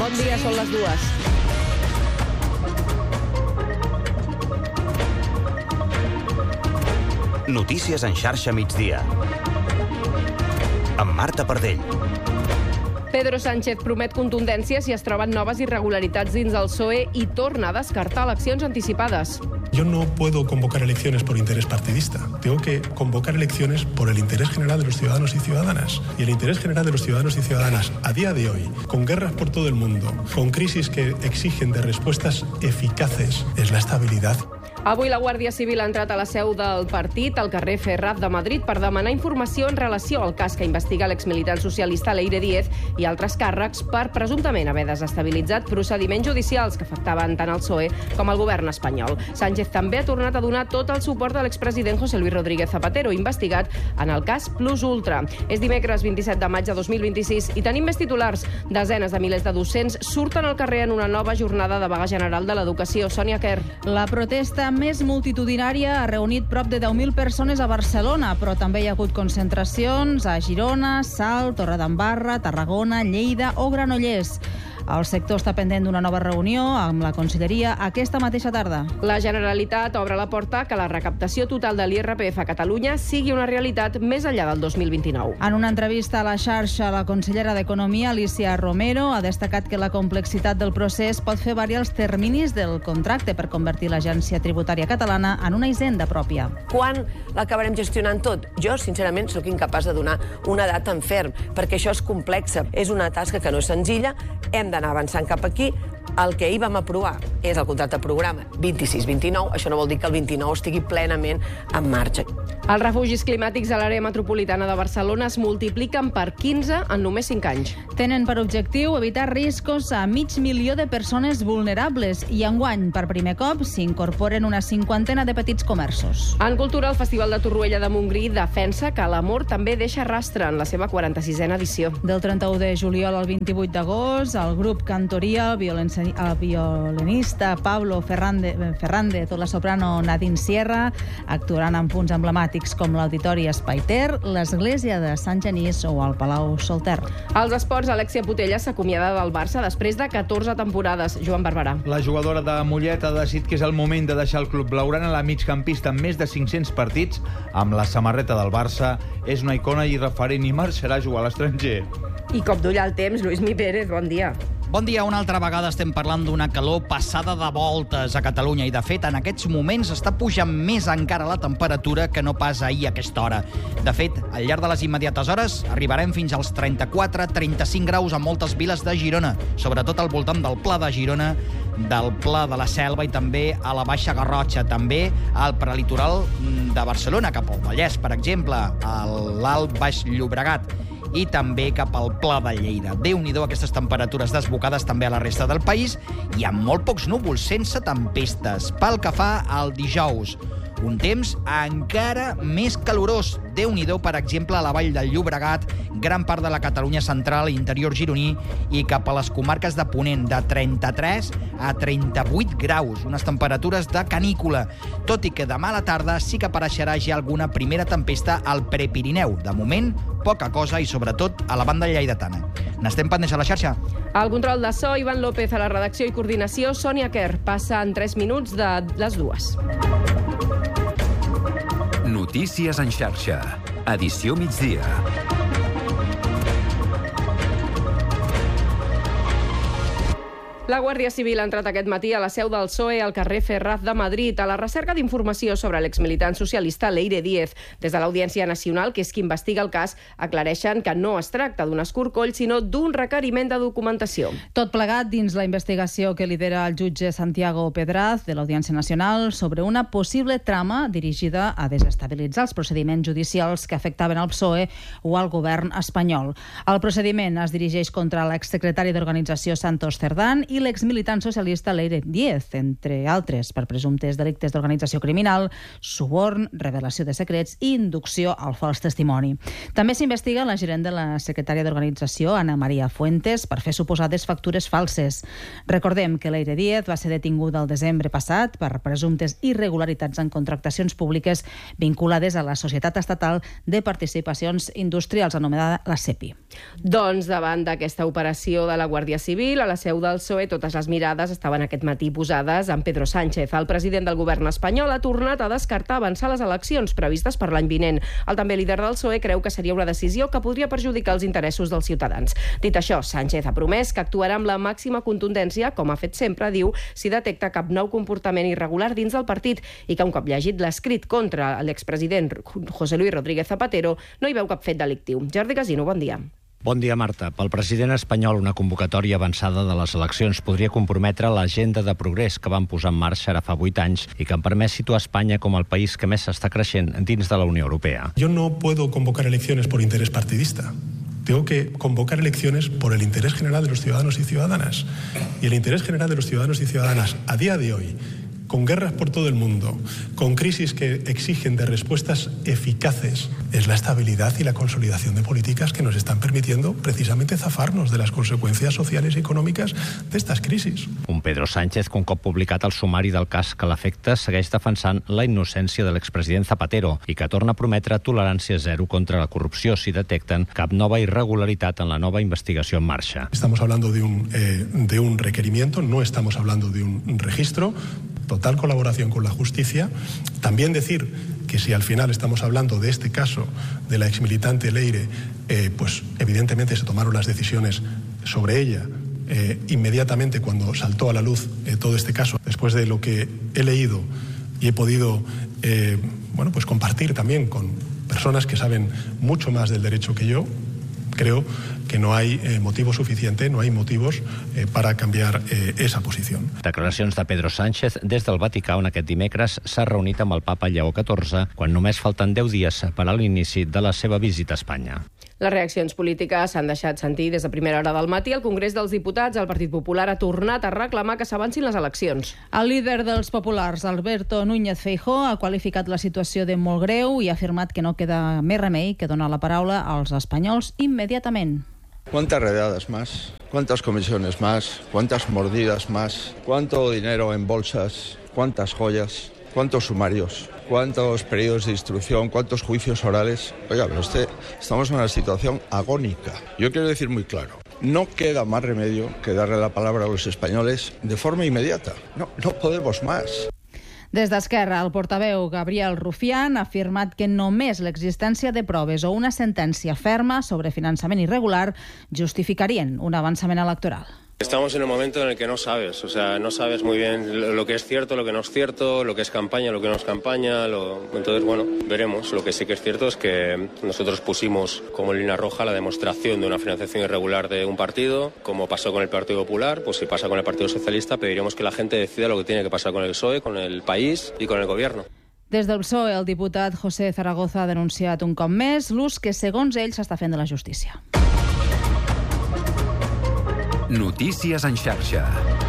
Bon dia, són les 2. Notícies en xarxa migdia. Amb Marta Pardell. Pedro Sánchez promet contundència si es troben noves irregularitats dins del PSOE i torna a descartar eleccions anticipades. Yo no puedo convocar elecciones por interés partidista. Tengo que convocar elecciones por el interés general de los ciudadanos y ciudadanas. Y el interés general de los ciudadanos y ciudadanas a día de hoy, con guerras por todo el mundo, con crisis que exigen de respuestas eficaces, es la estabilidad. Avui la Guàrdia Civil ha entrat a la seu del partit al carrer Ferraz de Madrid per demanar informació en relació al cas que investiga l'exmilitant socialista Leire Díez i altres càrrecs per presumptament haver desestabilitzat procediments judicials que afectaven tant el PSOE com el govern espanyol. Sánchez també ha tornat a donar tot el suport a l'expresident José Luis Rodríguez Zapatero, investigat en el cas Plus Ultra. És dimecres 27 de maig de 2026 i tenim més titulars. Desenes de milers de docents surten al carrer en una nova jornada de vaga general de l'educació. Sònia Quer. La protesta més multitudinària ha reunit prop de 10.000 persones a Barcelona, però també hi ha hagut concentracions a Girona, Salt, Torredembarra, Tarragona, Lleida o Granollers. El sector està pendent d'una nova reunió amb la Conselleria aquesta mateixa tarda. La Generalitat obre la porta que la recaptació total de l'IRPF a Catalunya sigui una realitat més enllà del 2029. En una entrevista a la xarxa, la consellera d'Economia, Alicia Romero, ha destacat que la complexitat del procés pot fer variar els terminis del contracte per convertir l'Agència Tributària Catalana en una hisenda pròpia. Quan l'acabarem gestionant tot? Jo, sincerament, sóc incapaç de donar una data en ferm, perquè això és complexa. És una tasca que no és senzilla, hem d'anar avançant cap aquí. El que ahir vam aprovar és el contracte programa 26-29. Això no vol dir que el 29 estigui plenament en marxa. Els refugis climàtics a l'àrea metropolitana de Barcelona es multipliquen per 15 en només 5 anys. Tenen per objectiu evitar riscos a 500.000 de persones vulnerables i enguany, per primer cop, s'incorporen una 50 de petits comerços. En cultura, el Festival de Torroella de Montgrí defensa que l'amor també deixa rastre en la seva 46a edició. Del 31 de juliol al 28 d'agost, el grup Cantoria, el violinista Pablo Ferrande, tot la soprano Nadine Sierra, actuaran en punts emblemàtics com l'Auditori Espai Ter, l'Església de Sant Genís o el Palau Solter. Als esports, Alexia Putellas s'acomiada del Barça després de 14 temporades. Joan Barberà. La jugadora de Mollet ha decidit que és el moment de deixar el club blaugrana. La migcampista amb més de 500 partits amb la samarreta del Barça és una icona i referent i marxarà a jugar a l'estranger. I cop d'ull al temps, Lluís Mi Pérez, bon dia. Bon dia, una altra vegada estem parlant d'una calor passada de voltes a Catalunya i, de fet, en aquests moments està pujant més encara la temperatura que no pas ahir a aquesta hora. De fet, al llarg de les immediates hores arribarem fins als 34-35 graus a moltes viles de Girona, sobretot al voltant del Pla de Girona, del Pla de la Selva i també a la Baixa Garrotxa, també al prelitoral de Barcelona, cap al Vallès, per exemple, a l'Alt Baix Llobregat, i també cap al Pla de Lleida. Déu-n'hi-do aquestes temperatures desbocades també a la resta del país i amb molt pocs núvols, sense tempestes. Pel que fa al dijous, un temps encara més calorós. Déu-n'hi-do, per exemple, a la Vall del Llobregat, gran part de la Catalunya central i interior gironí i cap a les comarques de Ponent, de 33 a 38 graus, unes temperatures de canícula. Tot i que demà a la tarda sí que apareixerà ja alguna primera tempesta al Prepirineu. De moment, poca cosa i sobretot a la banda lleidatana. N'estem pendents a la xarxa. Al control de so, Ivan López, a la redacció i coordinació, Sònia Quer. Passa en 3 minuts de les 2. Notícies en xarxa. Edició migdia. La Guàrdia Civil ha entrat aquest matí a la seu del PSOE al carrer Ferraz de Madrid a la recerca d'informació sobre l'exmilitant socialista Leire Díez. Des de l'Audiència Nacional, que és qui investiga el cas, aclareixen que no es tracta d'un escorcoll, sinó d'un requeriment de documentació. Tot plegat dins la investigació que lidera el jutge Santiago Pedraz de l'Audiència Nacional sobre una possible trama dirigida a desestabilitzar els procediments judicials que afectaven el PSOE o al govern espanyol. El procediment es dirigeix contra l'exsecretari d'Organització Santos Cerdán i l'exmilitant socialista Leire Díez, entre altres, per presumptes delictes d'organització criminal, suborn, revelació de secrets i inducció al fals testimoni. També s'investiga la gerent de la secretària d'organització, Ana Maria Fuentes, per fer suposades factures falses. Recordem que Leire Díez va ser detinguda el desembre passat per presumptes irregularitats en contractacions públiques vinculades a la Societat Estatal de Participacions Industrials, anomenada la SEPI. Doncs davant d'aquesta operació de la Guàrdia Civil, a la seu del PSOE, totes les mirades estaven aquest matí posades en Pedro Sánchez. El president del govern espanyol ha tornat a descartar avançar les eleccions previstes per l'any vinent. El també líder del PSOE creu que seria una decisió que podria perjudicar els interessos dels ciutadans. Dit això, Sánchez ha promès que actuarà amb la màxima contundència, com ha fet sempre, diu, si detecta cap nou comportament irregular dins del partit i que un cop llegit l'escrit contra l'expresident José Luis Rodríguez Zapatero no hi veu cap fet delictiu. Jordi Casino, bon dia. Bon dia, Marta. Pel president espanyol, una convocatòria avançada de les eleccions podria comprometre l'agenda de progrés que van posar en marxa ara fa 8 anys i que han permès situar Espanya com el país que més està creixent dins de la Unió Europea. Yo no puedo convocar elecciones por interés partidista. Tengo que convocar elecciones por el interés general de los ciudadanos y ciudadanas. Y el interés general de los ciudadanos y ciudadanas a día de hoy, con guerras por todo el mundo, con crisis que exigen de respuestas eficaces, es la estabilidad y la consolidación de políticas que nos están permitiendo precisamente zafarnos de las consecuencias sociales y econòmiques d'estes crisis. Un Pedro Sánchez que un cop publicat el sumari del cas que l'afecta segueix defensant la innocència de l'expresident Zapatero i que torna a prometre tolerància zero contra la corrupció si detecten cap nova irregularitat en la nova investigació en marxa. Estamos hablando de un requerimiento, no estamos hablando de un registro. Total colaboración con la justicia. También decir que si al final estamos hablando de este caso de la exmilitante Leire, pues evidentemente se tomaron las decisiones sobre ella inmediatamente cuando saltó a la luz todo este caso. Después de lo que he leído y he podido pues compartir también con personas que saben mucho más del derecho que yo, creo que no hay motivo suficiente, no hay motivos para cambiar esa posición. Declaracions de Pedro Sánchez des del Vaticà, on aquest dimecres s'ha reunit amb el papa Lleó XIV, quan només falten 10 dies per a l'inici de la seva visita a Espanya. Les reaccions polítiques s'han deixat sentir des de primera hora del matí. Al Congrés dels Diputats, el Partit Popular ha tornat a reclamar que s'avancin les eleccions. El líder dels populars, Alberto Núñez Feijóo, ha qualificat la situació de molt greu i ha afirmat que no queda més remei que donar la paraula als espanyols immediatament. ¿Cuántas redadas más? ¿Cuántas comisiones más? ¿Cuántas mordidas más? ¿Cuánto dinero en bolsas? ¿Cuántas joyas? ¿Cuántos sumarios? ¿Cuántos periodos de instrucción? ¿Cuántos juicios orales? Oiga, pero estamos en una situación agónica. Yo quiero decir muy claro, no queda más remedio que darle la palabra a los españoles de forma inmediata. No podemos más. Des d'Esquerra, el portaveu Gabriel Rufián ha afirmat que només l'existència de proves o una sentència ferma sobre finançament irregular justificarien un avançament electoral. Estamos en un momento en el que no sabes, no sabes muy bien lo que es cierto, lo que no es cierto, lo que es campaña, lo que no es campaña. Entonces, veremos. Lo que sí que es cierto es que nosotros pusimos como línea roja la demostración de una financiación irregular de un partido, como pasó con el Partido Popular. Pues si pasa con el Partido Socialista, pediríamos que la gente decida lo que tiene que pasar con el PSOE, con el país y con el gobierno. Des del PSOE, el diputat José Zaragoza ha denunciat un cop més l'ús que, segons ell, s'està fent de la justícia. Notícies en xarxa.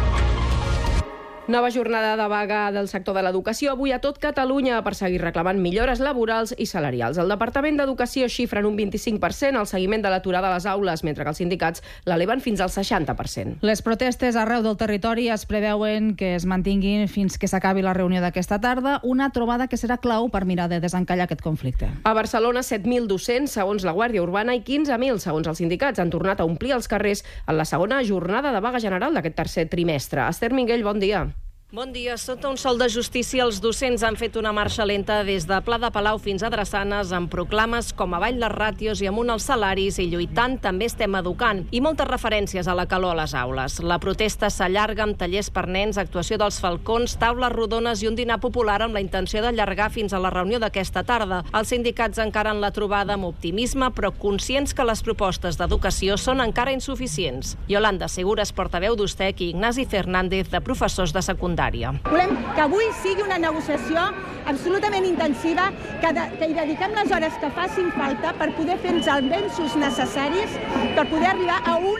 Nova jornada de vaga del sector de l'educació avui a tot Catalunya per seguir reclamant millores laborals i salarials. El Departament d'Educació xifra en un 25% el seguiment de l'aturada a les aules, mentre que els sindicats l'eleven fins al 60%. Les protestes arreu del territori es preveuen que es mantinguin fins que s'acabi la reunió d'aquesta tarda, una trobada que serà clau per mirar de desencallar aquest conflicte. A Barcelona, 7.000 docents, segons la Guàrdia Urbana, i 15.000, segons els sindicats, han tornat a omplir els carrers en la segona jornada de vaga general d'aquest tercer trimestre. Esther Minguell, bon dia. Bon dia. Sota un sol de justícia, els docents han fet una marxa lenta des de Pla de Palau fins a Drassanes, amb proclames com avall les ràtios i amunt els salaris, i lluitant també estem educant, i moltes referències a la calor a les aules. La protesta s'allarga amb tallers per nens, actuació dels falcons, taules rodones i un dinar popular amb la intenció d'allargar fins a la reunió d'aquesta tarda. Els sindicats encaren la trobada amb optimisme, però conscients que les propostes d'educació són encara insuficients. Yolanda Segura és portaveu d'Ustec i Ignasi Fernández, de professors de secundària. Volem que avui sigui una negociació absolutament intensiva, que hi dediquem les hores que facin falta per poder fer els avenços necessaris per poder arribar a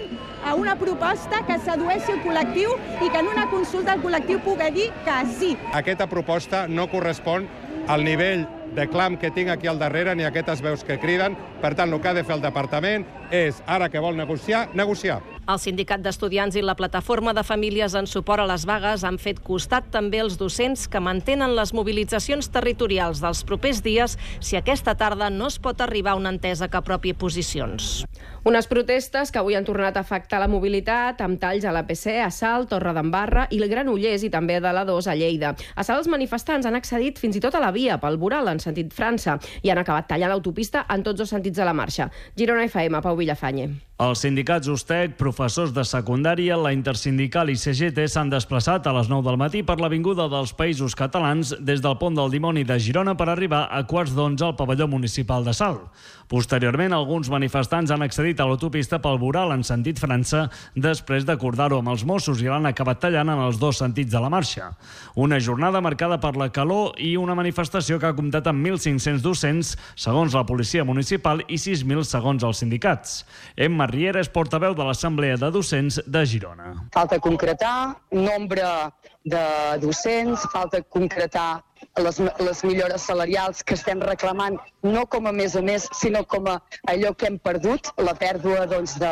a una proposta que sedueixi el col·lectiu i que en una consulta el col·lectiu pugui dir que sí. Aquesta proposta no correspon al nivell de clam que tinc aquí al darrere ni a aquestes veus que criden. Per tant, el que ha de fer el departament és, ara que vol negociar, negociar. El Sindicat d'Estudiants i la Plataforma de Famílies en suport a les vagues han fet costat també els docents que mantenen les mobilitzacions territorials dels propers dies si aquesta tarda no es pot arribar a una entesa que apropi posicions. Unes protestes que avui han tornat a afectar la mobilitat amb talls a l'AP7, a Salt, Torredembarra i el Granollers i també de l'A2 a Lleida. A Salt els manifestants han accedit fins i tot a la via pel Boral en sentit França i han acabat tallant l'autopista en tots dos sentits de la marxa. Girona FM, Pau Villafañe. Els sindicats USTEC, professors de secundària, la Intersindical i CGT s'han desplaçat a les 9 del matí per l'Avinguda dels Països Catalans des del Pont del Dimoni de Girona per arribar a 11:15 al pavelló municipal de Salt. Posteriorment, alguns manifestants han accedit a l'autopista pel Boral en sentit França després d'acordar-ho amb els Mossos i l'han acabat tallant en els dos sentits de la marxa. Una jornada marcada per la calor i una manifestació que ha comptat amb 1.500 docents, segons la policia municipal, i 6.000 segons els sindicats. Emma Riera és portaveu de l'Assemblea de Docents de Girona. Falta concretar nombre de docents, falta concretar les millores salarials que estem reclamant, no com a més, sinó com a allò que hem perdut, la pèrdua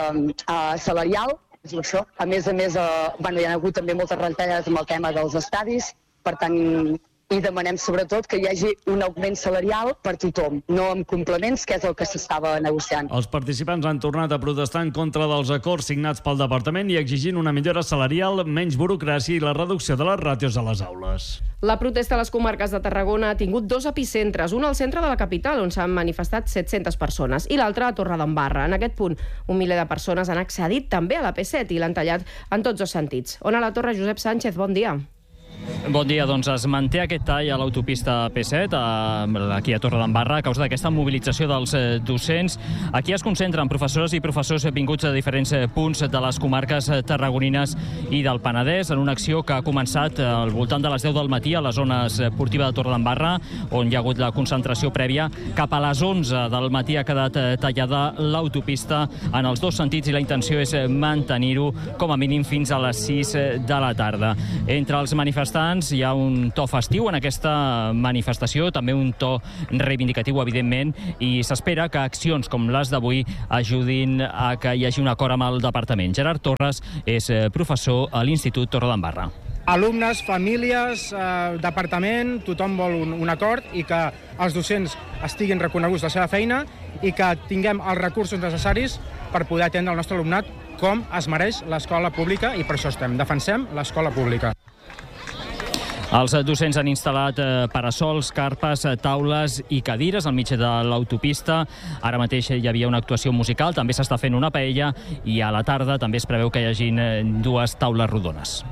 salarial. Això. A més, hi ha hagut també moltes retallades amb el tema dels estadis, per tant, i demanem sobretot que hi hagi un augment salarial per tothom, no amb complements, que és el que s'estava negociant. Els participants han tornat a protestar en contra dels acords signats pel departament i exigint una millora salarial, menys burocràcia i la reducció de les ràtios a les aules. La protesta a les comarques de Tarragona ha tingut dos epicentres, un al centre de la capital, on s'han manifestat 700 persones, i l'altre a Torredembarra. En aquest punt, un miler de persones han accedit també a la P7 i l'han tallat en tots dos sentits. On a la Torre, Josep Sánchez, bon dia. Bon dia, doncs es manté aquest tall a l'autopista P7, aquí a Torredembarra, a causa d'aquesta mobilització dels docents. Aquí es concentren professores i professors vinguts a diferents punts de les comarques tarragonines i del Penedès, en una acció que ha començat al voltant de les 10 del matí a la zona esportiva de Torredembarra, on hi ha hagut la concentració prèvia. Cap a les 11 del matí ha quedat tallada l'autopista en els dos sentits i la intenció és mantenir-ho com a mínim fins a les 6 de la tarda. Entre els manifestants hi ha un to festiu en aquesta manifestació, també un to reivindicatiu, evidentment, i s'espera que accions com les d'avui ajudin a que hi hagi un acord amb el departament. Gerard Torres és professor a l'Institut Torredembarra. Alumnes, famílies, departament, tothom vol un acord i que els docents estiguin reconeguts la seva feina i que tinguem els recursos necessaris per poder atendre el nostre alumnat com es mereix l'escola pública i per això defensem l'escola pública. Els docents han instal·lat parasols, carpes, taules i cadires al mig de l'autopista. Ara mateix hi havia una actuació musical, també s'està fent una paella i a la tarda també es preveu que hi hagin dues taules rodones.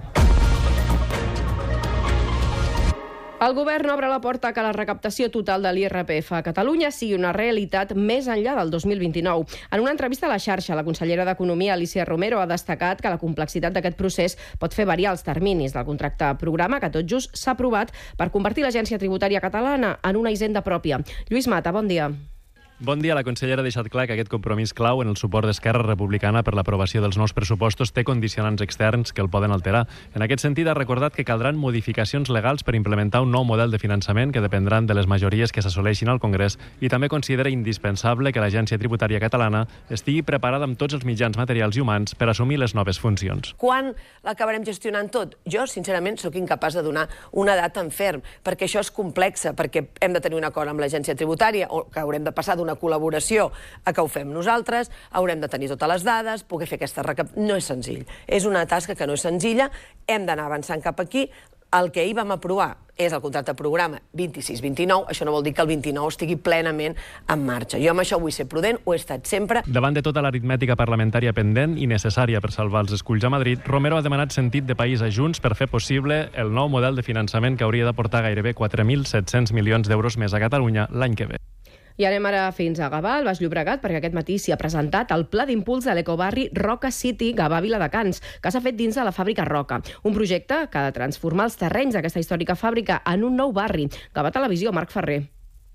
El govern obre la porta que la recaptació total de l'IRPF a Catalunya sigui una realitat més enllà del 2029. En una entrevista a la xarxa, la consellera d'Economia, Alícia Romero, ha destacat que la complexitat d'aquest procés pot fer variar els terminis del contracte programa que tot just s'ha aprovat per convertir l'Agència Tributària Catalana en una hisenda pròpia. Lluís Mata, bon dia. Bon dia. La consellera ha deixat clar que aquest compromís clau en el suport d'Esquerra Republicana per l'aprovació dels nous pressupostos té condicionants externs que el poden alterar. En aquest sentit, ha recordat que caldran modificacions legals per implementar un nou model de finançament que dependran de les majories que s'assoleixin al Congrés i també considera indispensable que l'Agència Tributària Catalana estigui preparada amb tots els mitjans materials i humans per assumir les noves funcions. Quan l'acabarem gestionant tot? Jo, sincerament, sóc incapaç de donar una data en ferm, perquè això és complex, perquè hem de tenir un acord amb l'Agència Tributària, o que haurem de passar d'una col·laboració a que ho fem nosaltres, haurem de tenir totes les dades, poder fer aquesta recaptació. No és senzill. És una tasca que no és senzilla, hem d'anar avançant cap aquí. El que ahir vam aprovar és el contracte programa 26-29, això no vol dir que el 29 estigui plenament en marxa. Jo amb això vull ser prudent, ho he estat sempre. Davant de tota l'aritmètica parlamentària pendent i necessària per salvar els esculls a Madrid, Romero ha demanat sentit de país a Junts per fer possible el nou model de finançament que hauria d'aportar gairebé 4.700 milions d'euros més a Catalunya l'any que ve. I anem ara fins a Gavà, al Baix Llobregat, perquè aquest matí s'hi ha presentat el pla d'impuls de l'ecobarri Roca City Gavà Viladecans, que s'ha fet dins de la fàbrica Roca. Un projecte que ha de transformar els terrenys d'aquesta històrica fàbrica en un nou barri. Gavà Televisió, Marc Ferrer.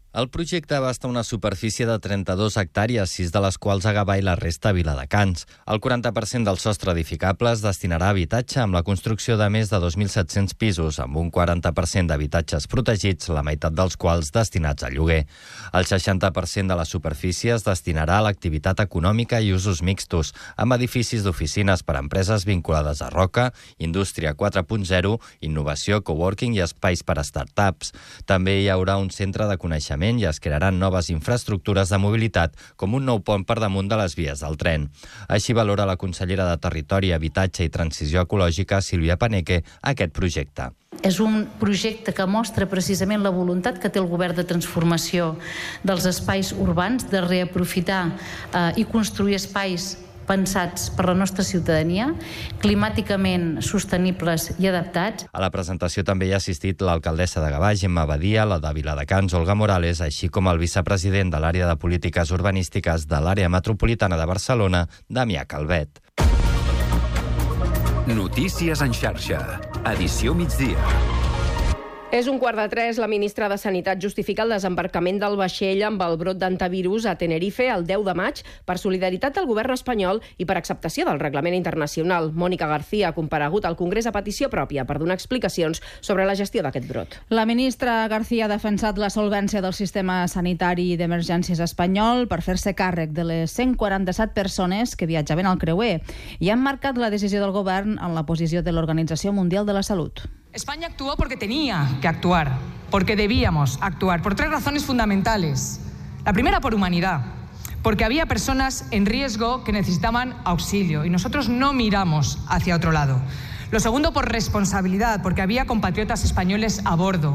El projecte abasta una superfície de 32 hectàrees, 6 de les quals a Gavà i la resta a Viladecans. El 40% del sostre edificable es destinarà a habitatge amb la construcció de més de 2.700 pisos, amb un 40% d'habitatges protegits, la meitat dels quals destinats a lloguer. El 60% de la superfície es destinarà a l'activitat econòmica i usos mixtos, amb edificis d'oficines per a empreses vinculades a roca, indústria 4.0, innovació, coworking i espais per a startups. També hi haurà un centre de coneixement i es crearan noves infraestructures de mobilitat, com un nou pont per damunt de les vies del tren. Així valora la consellera de Territori, Habitatge i Transició Ecològica, Sílvia Paneque, aquest projecte. És un projecte que mostra precisament la voluntat que té el govern de transformació dels espais urbans, de reaprofitar i construir espais pensats per la nostra ciutadania, climàticament sostenibles i adaptats. A la presentació també hi ha assistit l'alcaldessa de Gavà, Gemma Badia, la de Viladecans, Olga Morales, així com el vicepresident de l'àrea de polítiques urbanístiques de l'àrea metropolitana de Barcelona, Damià Calvet. Notícies en xarxa. Edició migdia. És 2:45. La ministra de Sanitat justifica el desembarcament del vaixell amb el brot d'antivirus a Tenerife el 10 de maig per solidaritat del govern espanyol i per acceptació del reglament internacional. Mònica García ha comparegut al Congrés a petició pròpia per donar explicacions sobre la gestió d'aquest brot. La ministra García ha defensat la solvència del sistema sanitari d'emergències espanyol per fer-se càrrec de les 147 persones que viatjaven al creuer i han marcat la decisió del govern en la posició de l'Organització Mundial de la Salut. España actuó porque tenía que actuar, porque debíamos actuar, por 3 razones fundamentales. La primera, por humanidad, porque había personas en riesgo que necesitaban auxilio y nosotros no miramos hacia otro lado. Lo segundo, por responsabilidad, porque había compatriotas españoles a bordo.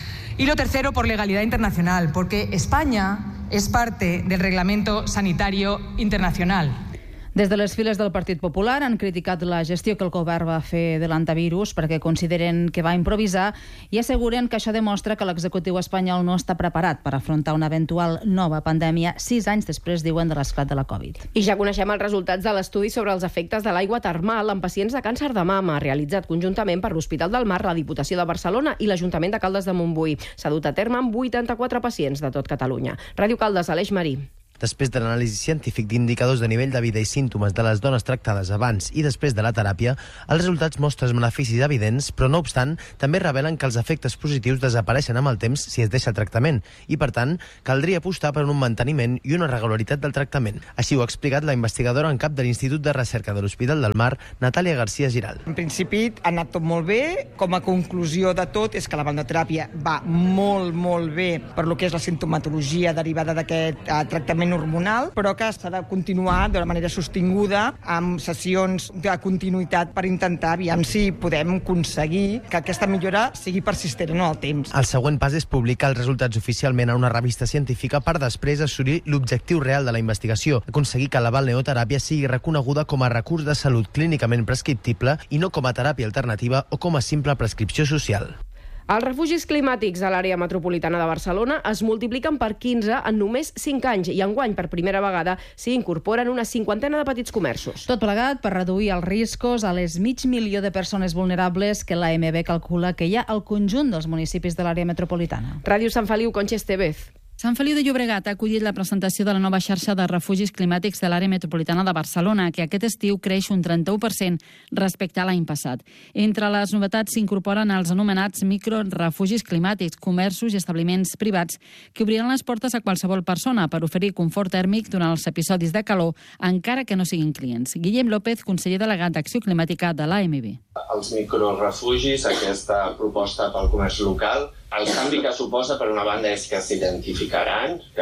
Y lo tercero, por legalidad internacional, porque España es parte del Reglamento Sanitario Internacional. Des de les files del Partit Popular han criticat la gestió que el govern va fer de l'antivirus perquè consideren que va improvisar i asseguren que això demostra que l'executiu espanyol no està preparat per afrontar una eventual nova pandèmia 6 anys després, diuen, de l'esclat de la Covid. I ja coneixem els resultats de l'estudi sobre els efectes de l'aigua termal en pacients de càncer de mama, realitzat conjuntament per l'Hospital del Mar, la Diputació de Barcelona i l'Ajuntament de Caldes de Montbui. S'ha dut a terme amb 84 pacients de tot Catalunya. Ràdio Caldes, Aleix Marí. Després de l'anàlisi científic d'indicadors de nivell de vida i símptomes de les dones tractades abans i després de la teràpia, els resultats mostren beneficis evidents, però no obstant, també revelen que els efectes positius desapareixen amb el temps si es deixa el tractament i, per tant, caldria apostar per un manteniment i una regularitat del tractament. Així ho ha explicat la investigadora en cap de l'Institut de Recerca de l'Hospital del Mar, Natàlia García Giral. En principi ha anat tot molt bé. Com a conclusió de tot és que la balneoteràpia va molt bé per lo que és la sintomatologia derivada d'aquest tractament hormonal, però que s'ha de continuar d'una manera sostinguda amb sessions de continuïtat per intentar aviam si podem aconseguir que aquesta millora sigui persistent en el temps. El següent pas és publicar els resultats oficialment en una revista científica per després assolir l'objectiu real de la investigació, aconseguir que la balneoteràpia sigui reconeguda com a recurs de salut clínicament prescriptible i no com a teràpia alternativa o com a simple prescripció social. Els refugis climàtics a l'àrea metropolitana de Barcelona es multipliquen per 15 en només 5 anys i enguany per primera vegada s'hi incorporen una 50 de petits comerços. Tot plegat per reduir els riscos a les 500.000 de persones vulnerables que l'AMB calcula que hi ha al conjunt dels municipis de l'àrea metropolitana. Ràdio Sant Feliu, Conxa Estevez. Sant Feliu de Llobregat ha acollit la presentació de la nova xarxa de refugis climàtics de l'àrea metropolitana de Barcelona, que aquest estiu creix un 31% respecte a l'any passat. Entre les novetats s'incorporen els anomenats microrefugis climàtics, comerços i establiments privats que obriran les portes a qualsevol persona per oferir confort tèrmic durant els episodis de calor, encara que no siguin clients. Guillem López, conseller delegat d'Acció Climàtica de l'AMB. Els microrefugis, aquesta proposta pel comerç local, el canvi que suposa, per una banda, és que s'identificaran, que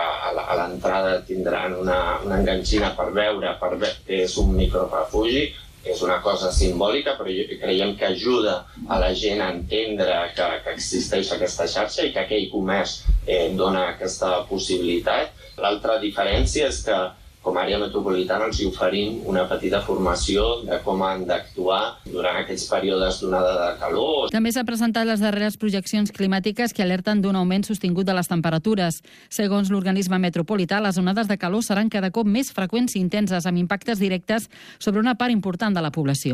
a l'entrada tindran una enganxina per veure que és un microrefugi. És una cosa simbòlica, però creiem que ajuda a la gent a entendre que existeix aquesta xarxa i que aquell comerç dona aquesta possibilitat. L'altra diferència és que com a àrea metropolitana els oferim una petita formació de com han d'actuar durant aquests períodes d'onada de calor. També s'han presentat les darreres projeccions climàtiques que alerten d'un augment sostingut de les temperatures. Segons l'organisme metropolità, les onades de calor seran cada cop més freqüents i intenses, amb impactes directes sobre una part important de la població.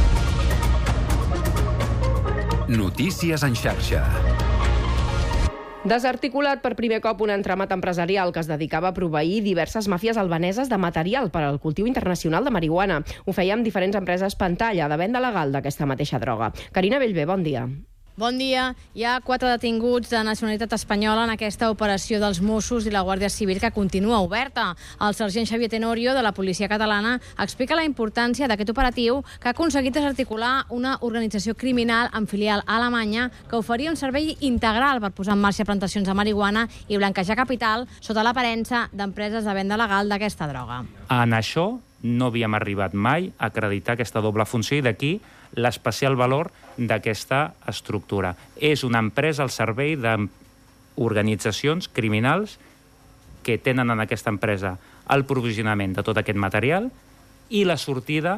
Notícies en xarxa. Desarticulat per primer cop un entramat empresarial que es dedicava a proveir diverses màfies albaneses de material per al cultiu internacional de marihuana. Ho feia amb diferents empreses pantalla de venda legal d'aquesta mateixa droga. Carina Bellver, bon dia. Bon dia. Hi ha 4 detinguts de nacionalitat espanyola en aquesta operació dels Mossos i la Guàrdia Civil que continua oberta. El sergent Xavier Tenorio, de la policia catalana, explica la importància d'aquest operatiu que ha aconseguit desarticular una organització criminal amb filial a Alemanya que oferia un servei integral per posar en marxa plantacions de marihuana i blanquejar capital sota l'aparença d'empreses de venda legal d'aquesta droga. En això no havíem arribat mai a acreditar aquesta doble funció i d'aquí l'especial valor d'aquesta estructura. És una empresa al servei d'organitzacions criminals que tenen en aquesta empresa el provisionament de tot aquest material i la sortida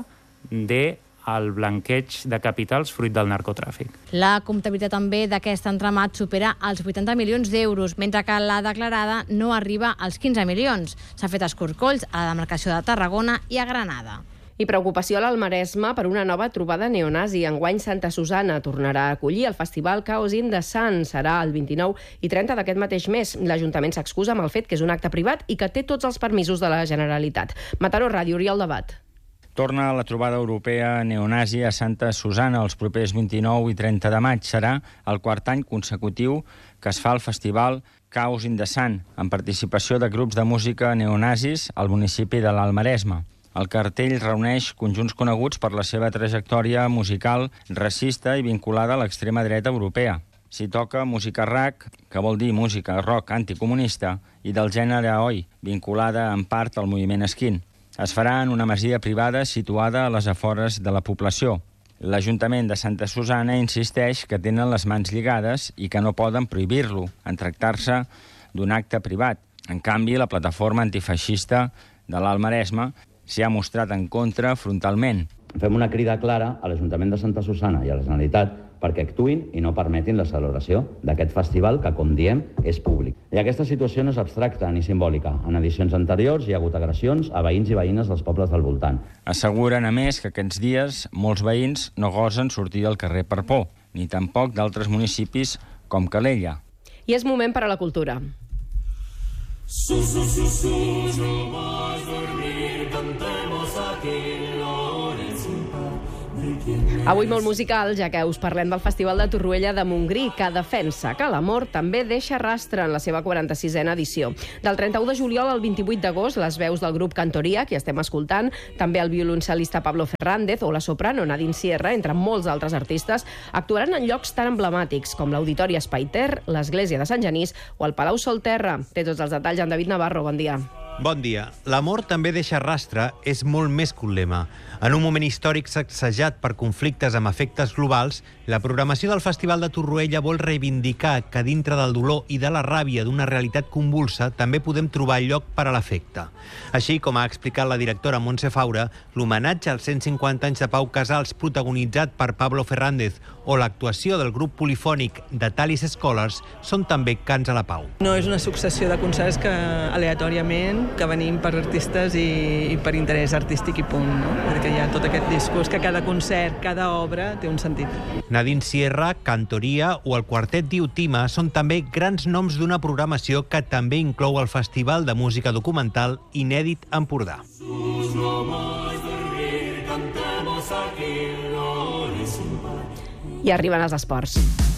del blanqueig de capitals fruit del narcotràfic. La comptabilitat també d'aquest entramat supera els 80 milions d'euros, mentre que la declarada no arriba als 15 milions. S'ha fet escorcolls a la demarcació de Tarragona i a Granada. I preocupació a l'Almaresma per una nova trobada neonazi. Enguany Santa Susana tornarà a acollir el festival Chaos in the Sun. Serà el 29 i 30 d'aquest mateix mes. L'Ajuntament s'excusa amb el fet que és un acte privat i que té tots els permisos de la Generalitat. Mataró Ràdio, Oriol Debat. Torna la trobada europea neonazi a Santa Susana els propers 29 i 30 de maig. Serà el 4è any consecutiu que es fa el festival Chaos in the Sun, amb participació de grups de música neonazis al municipi de l'Almaresma. El cartell reuneix conjunts coneguts per la seva trajectòria musical racista i vinculada a l'extrema dreta europea. S'hi toca música rock, que vol dir música rock anticomunista, i del gènere oi, vinculada en part al moviment skin. Es farà en una masia privada situada a les afores de la població. L'Ajuntament de Santa Susana insisteix que tenen les mans lligades i que no poden prohibir-lo en tractar-se d'un acte privat. En canvi, la plataforma antifeixista de l'Almaresma s'hi ha mostrat en contra frontalment. Fem una crida clara a l'Ajuntament de Santa Susana i a la Generalitat perquè actuïn i no permetin la celebració d'aquest festival que, com diem, és públic. I aquesta situació no és abstracta ni simbòlica. En edicions anteriors hi ha hagut agressions a veïns i veïnes dels pobles del voltant. Asseguren, a més, que aquests dies molts veïns no gosen sortir al carrer per por, ni tampoc d'altres municipis com Calella. I és moment per a la cultura. No más dormir, cantemos aquí, avui molt musical, ja que us parlem del Festival de Torroella de Montgrí, que defensa que l'amor també deixa rastre en la seva 46a edició. Del 31 de juliol al 28 d'agost, les veus del grup Cantoria, que estem escoltant, també el violoncel·lista Pablo Fernández o la soprano Nadine Sierra, entre molts altres artistes, actuaran en llocs tan emblemàtics com l'Auditori Espai Ter, l'Església de Sant Genís o el Palau Solterra. Té tots els detalls en David Navarro. Bon dia. Bon dia. L'amor també deixa rastre és molt més que un lema. En un moment històric sacsejat per conflictes amb efectes globals, la programació del Festival de Torroella vol reivindicar que dintre del dolor i de la ràbia d'una realitat convulsa també podem trobar lloc per a l'afecte. Així, com ha explicat la directora Montse Faura, l'homenatge als 150 anys de Pau Casals protagonitzat per Pablo Fernández o l'actuació del grup polifònic de Talis Scholars són també cants a la pau. No és una successió de concerts que aleatòriament que venim per artistes i per interès artístic i punt, no? Perquè hi ha tot aquest discurs que cada concert, cada obra té un sentit. Nadine Sierra, Cantoria o el quartet Diutima són també grans noms d'una programació que també inclou el Festival de Música Documental Inèdit Empordà. I arriben els esports.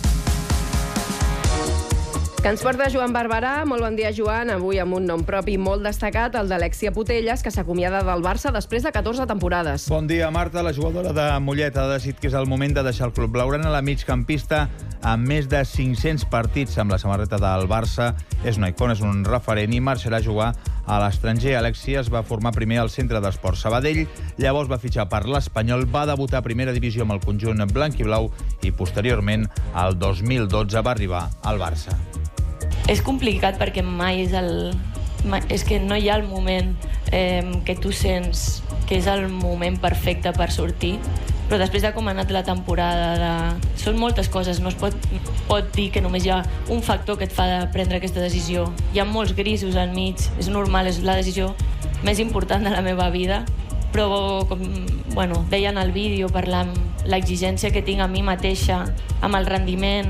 Que ens porta Joan Barberà. Molt bon dia, Joan. Avui amb un nom propi molt destacat, el d'Alexia Putellas, que s'acomiada del Barça després de 14 temporades. Bon dia, Marta. La jugadora de Mollet ha decidit que és el moment de deixar el club blaugrana. La migcampista, amb més de 500 partits amb la samarreta del Barça, és una icona, és un referent i marxarà a jugar a l'estranger. Alexia es va formar primer al Centre d'Esports Sabadell, llavors va fitxar per l'Espanyol, va debutar a primera divisió amb el conjunt blanc i blau i posteriorment, al 2012, va arribar al Barça. És complicat perquè mai és que no hi ha el moment que tu sents que és el moment perfecte per sortir, però després de com ha anat la temporada, són moltes coses, no es pot dir que només hi ha un factor que et fa prendre aquesta decisió. Hi ha molts grisos al mig, és normal, és la decisió més important de la meva vida, però com deia en el vídeo, per l'exigència que tinc a mi mateixa, amb el rendiment,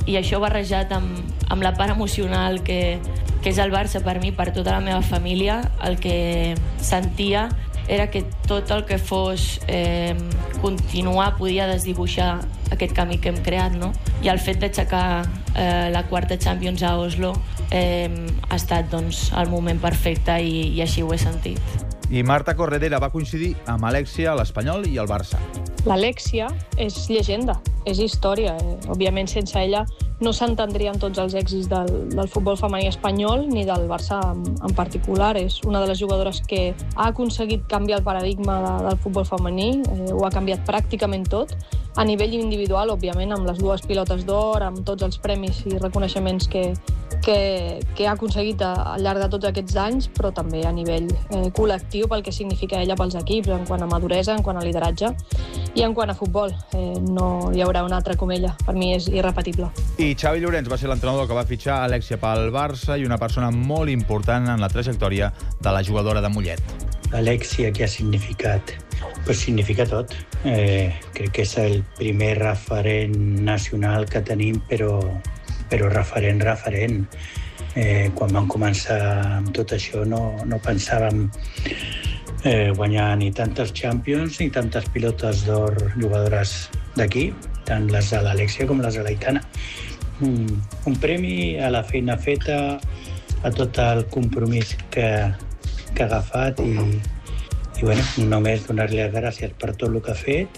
I això barrejat amb la part emocional que és el Barça per mi, per tota la meva família, el que sentia era que tot el que fos continuar podia desdibuixar aquest camí que hem creat, no? I el fet d'aixecar la quarta Champions a Oslo ha estat doncs, el moment perfecte i així ho he sentit. I Marta Corredera va coincidir amb Alexia, l'Espanyol i el Barça. L'Alexia és llegenda, és història. Òbviament, sense ella no s'entendrien tots els èxits del futbol femení espanyol ni del Barça en particular. És una de les jugadores que ha aconseguit canviar el paradigma del futbol femení, ho ha canviat pràcticament tot, a nivell individual, òbviament, amb les 2 pilotes d'or, amb tots els premis i reconeixements que ha aconseguit al llarg de tots aquests anys, però també a nivell col·lectiu pel que significa ella pels equips, en quant a maduresa, en quant a lideratge i en quant a futbol. No hi haurà un altre com ella. Per mi és irrepetible. I Xavi Llorens va ser l'entrenador que va fitxar Alexia pel Barça i una persona molt important en la trajectòria de la jugadora de Mollet. Alexia, què ha significat? Pues significa tot. Crec que és el primer referent nacional que tenim, però referent. Quan vam començar amb tot això no pensàvem guanyar ni tantes Champions ni tantes pilotes d'or jugadores d'aquí, tant les de l'Alexia com les de l'Aitana. Un premi a la feina feta, a tot el compromís que ha agafat i bueno, només donar-li les gràcies per tot el que ha fet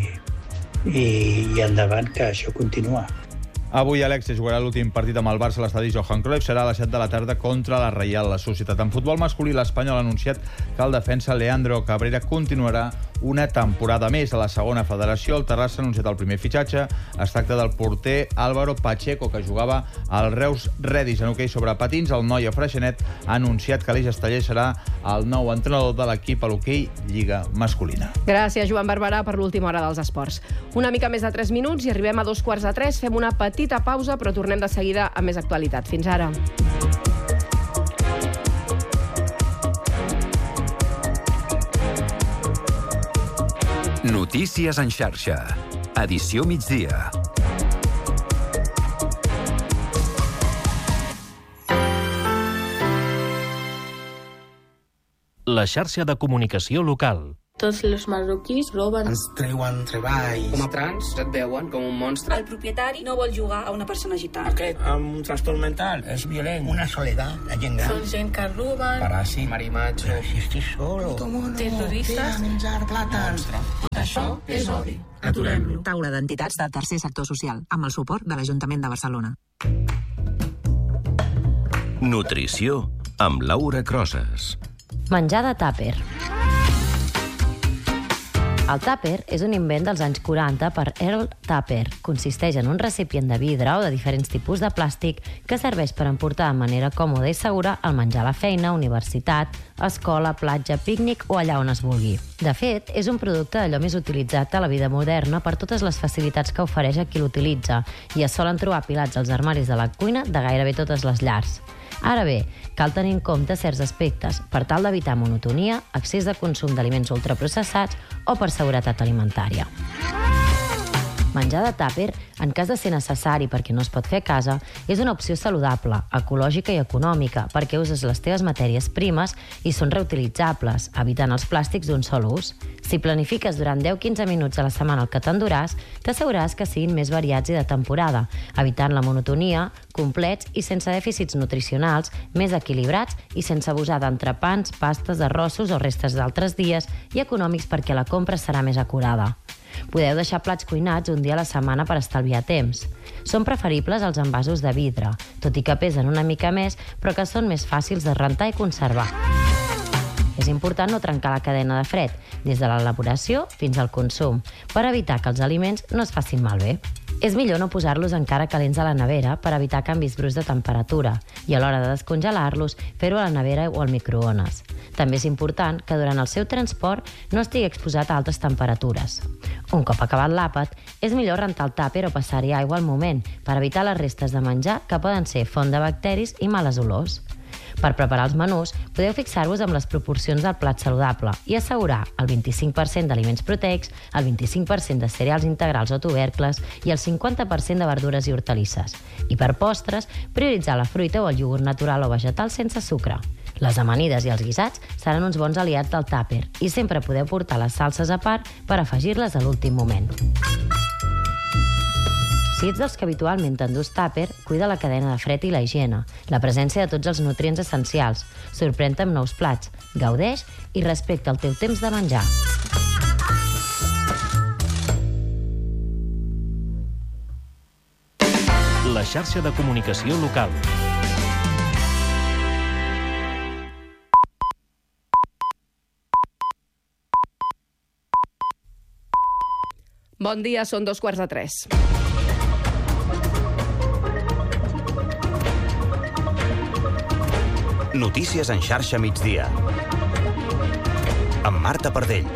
i endavant, que això continua. Avui Alexia jugarà l'últim partit amb el Barça a l'estadi Johan Cruyff. Serà a les 7 de la tarda contra la Reial Societat. En futbol masculí, l'Espanyol ha anunciat que el defensa Leandro Cabrera continuarà una temporada més a la segona federació. El Terrassa ha anunciat el primer fitxatge. Es tracta del porter Álvaro Pacheco, que jugava al Reus Redis. En hoquei sobre patins, el Noia Freixenet ha anunciat que Aleix Esteller serà el nou entrenador de l'equip a l'hoquei Lliga Masculina. Gràcies, Joan Barberà, per l'última hora dels esports. Una mica més de 3 minuts i arribem a 2:45. Fem una petita pausa, però tornem de seguida amb més actualitat. Fins ara. Notícies en xarxa. Edició migdia. La xarxa de comunicació local. Tots els marroquís roben. Ens treuen treball. Com a trans et veuen com un monstre. El propietari no vol jugar a una persona gitana. Aquest amb un trastorn mental és violent. Una soledat, la gent gran. Són gent que roben. Paràsit, marimatge. Però si estic solo. Terroristes. Menjar plàtans. Això és odi. Aturem-lo. Taula d'entitats del tercer sector social, amb el suport de l'Ajuntament de Barcelona. Nutrició, amb Laura Crosas. Menjar de tàper. El tàper és un invent dels anys 40 per Earl Tupper. Consisteix en un recipient de vidre o de diferents tipus de plàstic que serveix per emportar de manera còmoda i segura el menjar a la feina, universitat, escola, platja, pícnic o allà on es vulgui. De fet, és un producte d'allò més utilitzat a la vida moderna per totes les facilitats que ofereix a qui l'utilitza i es solen trobar apilats als armaris de la cuina de gairebé totes les llars. Ara bé, cal tenir en compte certs aspectes per tal d'evitar monotonia, excés de consum d'aliments ultraprocessats o per seguretat alimentària. Menjar de tàper, en cas de ser necessari perquè no es pot fer a casa, és una opció saludable, ecològica i econòmica perquè uses les teves matèries primes i són reutilitzables, evitant els plàstics d'un sol ús. Si planifiques durant 10-15 minuts a la setmana el que t'enduràs, t'asseguraràs que siguin més variats i de temporada, evitant la monotonia, complets i sense dèficits nutricionals, més equilibrats i sense abusar d'entrepans, pastes, arrossos o restes d'altres dies i econòmics perquè la compra serà més acurada. Podeu deixar plats cuinats un dia a la setmana per estalviar temps. Són preferibles els envasos de vidre, tot i que pesen una mica més, però que són més fàcils de rentar i conservar. És important no trencar la cadena de fred, des de l'elaboració fins al consum, per evitar que els aliments no es facin malbé. És millor no posar-los encara calents a la nevera per evitar canvis bruscs de temperatura i a l'hora de descongelar-los, fer-ho a la nevera o al microones. També és important que durant el seu transport no estigui exposat a altes temperatures. Un cop acabat l'àpat, és millor rentar el tàper o passar-hi aigua al moment per evitar les restes de menjar que poden ser font de bacteris i males olors. Per preparar els menús, podeu fixar-vos amb les proporcions del plat saludable i assegurar el 25% d'aliments proteics, el 25% de cereals integrals o tubercles i el 50% de verdures i hortalisses. I per postres, prioritzar la fruita o el iogurt natural o vegetal sense sucre. Les amanides i els guisats seran uns bons aliats del tàper i sempre podeu portar les salses a part per afegir-les a l'últim moment. Si ets dels que habitualment t'endús tàper, cuida la cadena de fred i la higiene, la presència de tots els nutrients essencials, sorprèn-te amb nous plats, gaudeix i respecta el teu temps de menjar. La xarxa de comunicació local. Bon dia, són 2:45. Notícies en xarxa migdia. Amb Marta Pardell.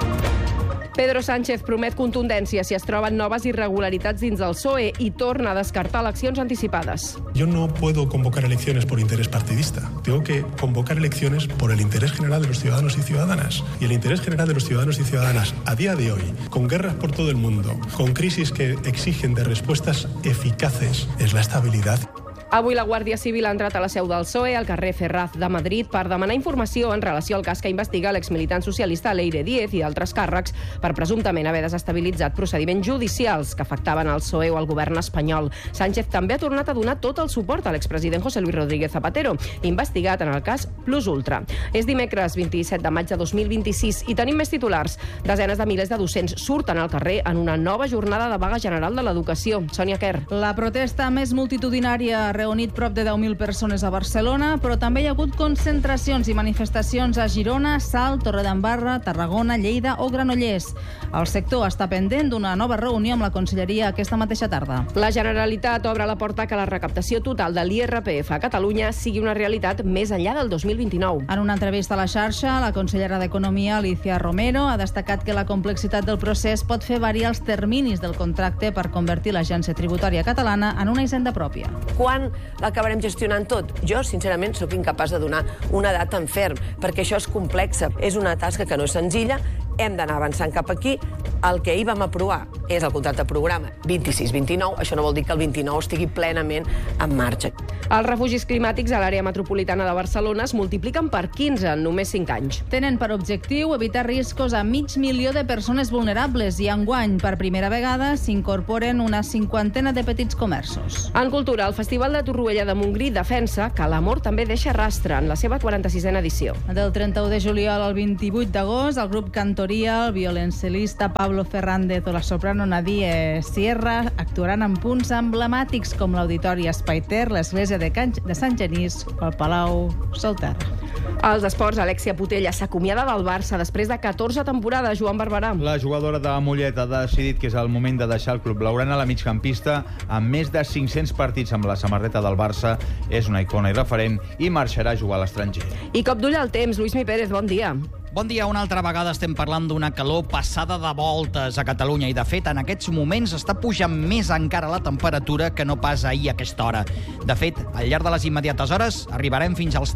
Pedro Sánchez promet contundència si es troben noves irregularitats dins del PSOE i torna a descartar eleccions anticipades. Yo no puedo convocar elecciones por interés partidista. Tengo que convocar elecciones por el interés general de los ciudadanos y ciudadanas. Y el interés general de los ciudadanos y ciudadanas a día de hoy, con guerras por todo el mundo, con crisis que exigen de respuestas eficaces, es la estabilidad. Avui la Guàrdia Civil ha entrat a la seu del PSOE, al carrer Ferraz de Madrid, per demanar informació en relació al cas que investiga l'exmilitant socialista Leire Díez i d'altres càrrecs per presumptament haver desestabilitzat procediments judicials que afectaven el PSOE o el govern espanyol. Sánchez també ha tornat a donar tot el suport a l'expresident José Luis Rodríguez Zapatero, investigat en el cas Plus Ultra. És dimecres 27 de maig de 2026 i tenim més titulars. Desenes de milers de docents surten al carrer en una nova jornada de vaga general de l'educació. Sònia Quer. La protesta més multitudinària ha reunit prop de 10.000 persones a Barcelona, però també hi ha hagut concentracions i manifestacions a Girona, Salt, Torredembarra, Tarragona, Lleida o Granollers. El sector està pendent d'una nova reunió amb la Conselleria aquesta mateixa tarda. La Generalitat obre la porta que la recaptació total de l'IRPF a Catalunya sigui una realitat més enllà del 2029. En una entrevista a la xarxa, la consellera d'Economia, Alicia Romero, ha destacat que la complexitat del procés pot fer variar els terminis del contracte per convertir l'Agència Tributària Catalana en una hisenda pròpia. Quan l'acabarem gestionant tot? Jo, sincerament, sóc incapaç de donar una data en ferm, perquè això és complexa. És una tasca que no és senzilla, hem d'anar avançant cap aquí. El que ahir vam aprovar és el contracte programa 26-29, això no vol dir que el 29 estigui plenament en marxa. Els refugis climàtics a l'àrea metropolitana de Barcelona es multipliquen per 15 en només 5 anys. Tenen per objectiu evitar riscos a 500.000 de persones vulnerables i enguany, per primera vegada, s'incorporen una 50 de petits comerços. En cultura, el Festival de Torroella de Montgrí defensa que l'amor també deixa rastre en la seva 46a edició. Del 31 de juliol al 28 d'agost, el grup Cantoria, el violoncel·lista Pablo Fernández o la soprano Nadie Sierra actuaran en punts emblemàtics com l'Auditori Espai Ter, l'església de Sant Genís o el Palau Solter. Als esports, Alexia Putella s'acomiada del Barça després de 14 temporades. Joan Barberà. La jugadora de Mollet ha decidit que és el moment de deixar el club blaugrana. La migcampista, amb més de 500 partits amb la samarreta del Barça, és una icona i referent i marxarà a jugar a l'estranger. I cop d'ull al temps. Lluís Mi Pérez, bon dia. Bon dia. Una altra vegada estem parlant d'una calor passada de voltes a Catalunya i, de fet, en aquests moments està pujant més encara la temperatura que no pas ahir a aquesta hora. De fet, al llarg de les immediates hores arribarem fins als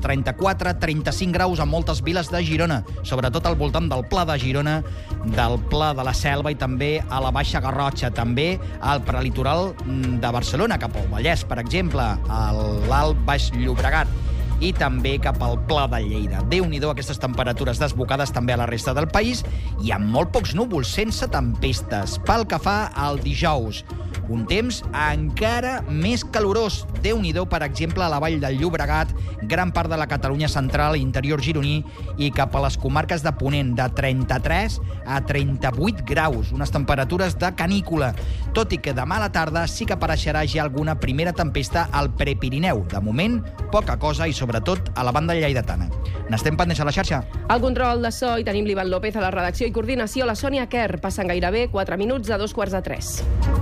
34-35 graus a moltes viles de Girona, sobretot al voltant del Pla de Girona, del Pla de la Selva i també a la Baixa Garrotxa, també al prelitoral de Barcelona, cap al Vallès, per exemple, a l'Alt Baix Llobregat, i també cap al Pla de Lleida. Déu-n'hi-do aquestes temperatures desbocades també a la resta del país i amb molt pocs núvols, sense tempestes. Pel que fa al dijous, un temps encara més calorós. Déu-n'hi-do, per exemple, a la vall del Llobregat, gran part de la Catalunya central i interior gironí i cap a les comarques de Ponent, de 33 a 38 graus, unes temperatures de canícula. Tot i que demà a la tarda sí que apareixerà ja alguna primera tempesta al Prepirineu. De moment, poca cosa i sobretot a la banda lleidatana. N'estem pendents a la xarxa. Al control de so hi tenim l'Ivan López, a la redacció i coordinació la Sònia Quer. Passen gairebé 4 minuts a 2:45.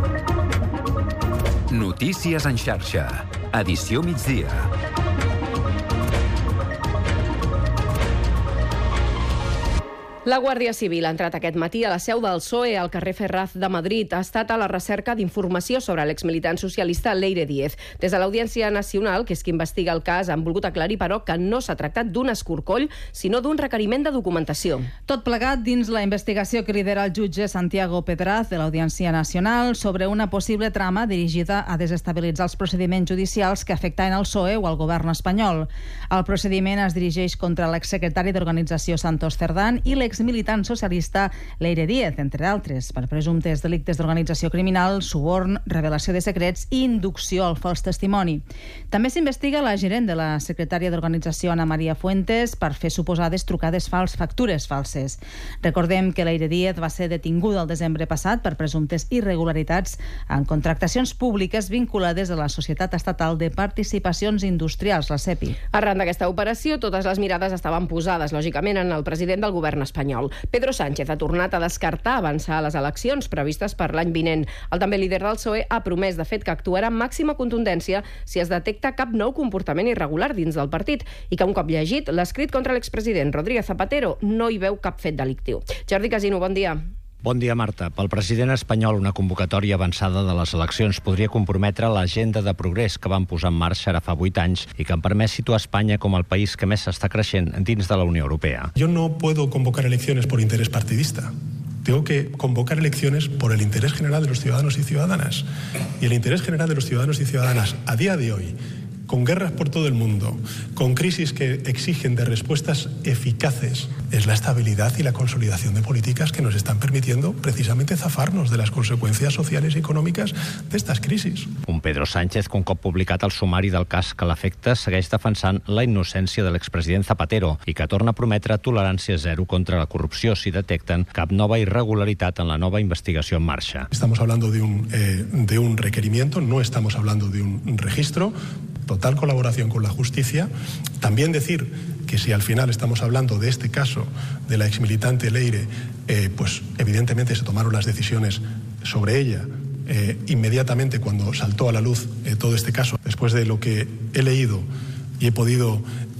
Notícies en xarxa. Edició migdia. La Guàrdia Civil ha entrat aquest matí a la seu del PSOE al carrer Ferraz de Madrid. Ha estat a la recerca d'informació sobre l'exmilitant socialista Leire Díez. Des de l'Audiència Nacional, que és qui investiga el cas, han volgut aclarir, però, que no s'ha tractat d'un escorcoll, sinó d'un requeriment de documentació. Tot plegat dins la investigació que lidera el jutge Santiago Pedraz de l'Audiència Nacional sobre una possible trama dirigida a desestabilitzar els procediments judicials que afectaven el PSOE o el govern espanyol. El procediment es dirigeix contra l'exsecretari d'Organització Santos Cerdán i l'exmilitant socialista Leire Díez, entre altres, per presumptes delictes d'organització criminal, suborn, revelació de secrets i inducció al fals testimoni. També s'investiga la gerent de la secretària d'Organització, Ana María Fuentes, per fer suposades trucades factures falses. Recordem que Leire Díez va ser detinguda el desembre passat per presumptes irregularitats en contractacions públiques vinculades a la Societat Estatal de Participacions Industrials, la SEPI. Arran d'aquesta operació, totes les mirades estaven posades, lògicament, en el president del govern espanyol. Pedro Sánchez ha tornat a descartar avançar a les eleccions previstes per l'any vinent. El també líder del PSOE ha promès, de fet, que actuarà amb màxima contundència si es detecta cap nou comportament irregular dins del partit i que, un cop llegit, l'escrit contra l'expresident Rodríguez Zapatero no hi veu cap fet delictiu. Jordi Casino, bon dia. Bon dia, Marta. Pel president espanyol, una convocatòria avançada de les eleccions podria comprometre l'agenda de progrés que van posar en marxa ara fa 8 anys i que han permès situar Espanya com el país que més està creixent dins de la Unió Europea. Yo no puedo convocar elecciones por interés partidista. Tengo que convocar elecciones por el interés general de los ciudadanos y ciudadanas. Y el interés general de los ciudadanos y ciudadanas a día de hoy, con guerras por todo el mundo, con crisis que exigen de respuestas eficaces, es la estabilidad y la consolidación de políticas que nos están permitiendo precisamente zafarnos de las consecuencias sociales y econòmiques d'estes crisis. Un Pedro Sánchez que un cop publicat el sumari del cas que l'afecta segueix defensant la innocència de l'expresident Zapatero i que torna a prometre tolerància zero contra la corrupció si detecten cap nova irregularitat en la nova investigació en marxa. Estamos hablando de un requerimiento, no estamos hablando de un registro. Total colaboración con la justicia. También decir que si al final estamos hablando de este caso de la exmilitante Leire, pues evidentemente se tomaron las decisiones sobre ella inmediatamente cuando saltó a la luz todo este caso. Después de lo que he leído y he podido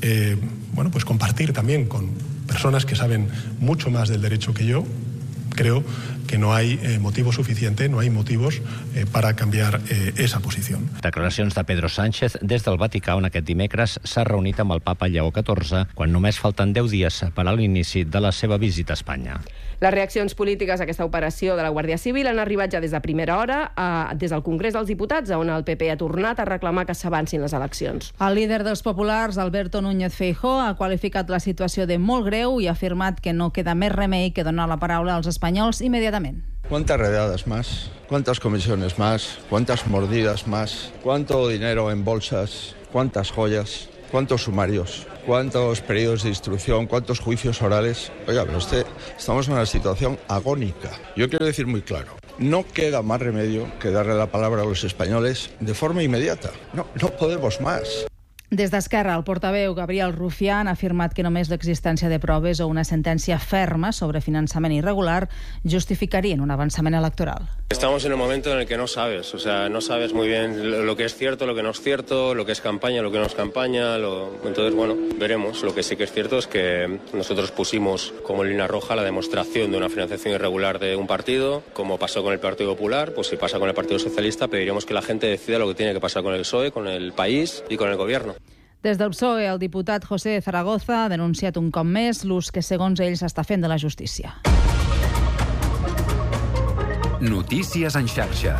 pues compartir también con personas que saben mucho más del derecho que yo, creo que no hay motivo suficiente, no hay motivos para cambiar esa posición. Declaracions de Pedro Sánchez des del Vaticà, on aquest dimecres s'ha reunit amb el papa Lleó XIV, quan només falten 10 dies per a l'inici de la seva visita a Espanya. Les reaccions polítiques a aquesta operació de la Guàrdia Civil han arribat ja des de primera hora des del Congrés dels Diputats, on el PP ha tornat a reclamar que s'avancin les eleccions. El líder dels populars, Alberto Núñez Feijóo, ha qualificat la situació de molt greu i ha afirmat que no queda més remei que donar la paraula als espanyols immediatament. ¿Cuántas redadas más? ¿Cuántas comisiones más? ¿Cuántas mordidas más? ¿Cuánto dinero en bolsas? ¿Cuántas joyas? ¿Cuántos sumarios? ¿Cuántos periodos de instrucción? ¿Cuántos juicios orales? Oiga, pero estamos en una situación agónica. Yo quiero decir muy claro, no queda más remedio que darle la palabra a los españoles de forma inmediata. No podemos más. Des d'Esquerra, el portaveu Gabriel Rufián ha afirmat que només l'existència de proves o una sentència ferma sobre finançament irregular justificarien un avançament electoral. Estamos en un momento en el que no sabes, no sabes muy bien lo que es cierto, lo que no es cierto, lo que es campaña, lo que no es campaña. Entonces, veremos. Lo que sí que es cierto es que nosotros pusimos como línea roja la demostración de una financiación irregular de un partido, como pasó con el Partido Popular, pues si pasa con el Partido Socialista, pediremos que la gente decida lo que tiene que pasar con el PSOE, con el país y con el gobierno. Des del PSOE, el diputat José Zaragoza ha denunciat un cop més l'ús que, segons ell, s'està fent de la justícia. Notícies en xarxa.